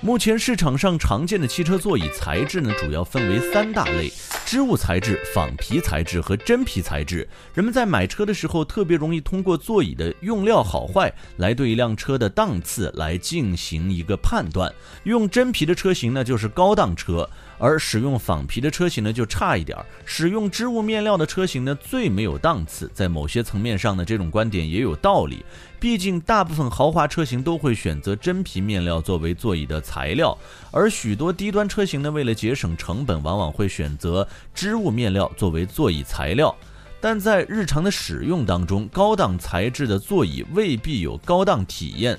目前市场上常见的汽车座椅材质呢，主要分为3大类：织物材质、仿皮材质和真皮材质。人们在买车的时候，特别容易通过座椅的用料好坏来对一辆车的档次来进行一个判断。用真皮的车型呢，就是高档车，而使用仿皮的车型呢就差一点。使用织物面料的车型呢最没有档次。在某些层面上呢，这种观点也有道理。毕竟大部分豪华车型都会选择真皮面料作为座椅的材料，而许多低端车型呢，为了节省成本，往往会选择织物面料作为座椅材料。但在日常的使用当中，高档材质的座椅未必有高档体验，